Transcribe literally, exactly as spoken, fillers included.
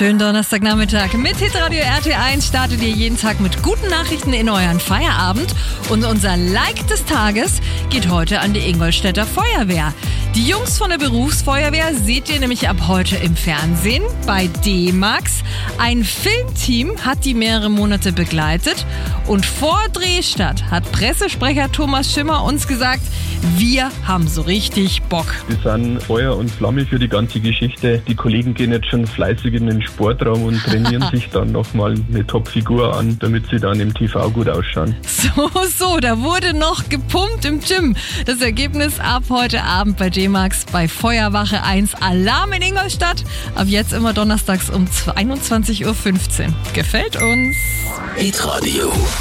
Schönen Donnerstagnachmittag. Mit Hitradio R T eins startet ihr jeden Tag mit guten Nachrichten in euren Feierabend. Und unser Like des Tages geht heute an die Ingolstädter Feuerwehr. Die Jungs von der Berufsfeuerwehr seht ihr nämlich ab heute im Fernsehen bei D-Max. Ein Filmteam hat die mehrere Monate begleitet. Und vor Drehstart hat Pressesprecher Thomas Schimmer uns gesagt, wir haben so richtig Bock. Wir sind Feuer und Flamme für die ganze Geschichte. Die Kollegen gehen jetzt schon fleißig in den Sportraum und trainieren sich dann nochmal eine Top-Figur an, damit sie dann im T V gut ausschauen. So, so, da wurde noch gepumpt im Gym. Das Ergebnis ab heute Abend bei D-Max bei Feuerwache eins Alarm in Ingolstadt. Ab jetzt immer donnerstags um einundzwanzig Uhr fünfzehn. Gefällt uns? Hitradio.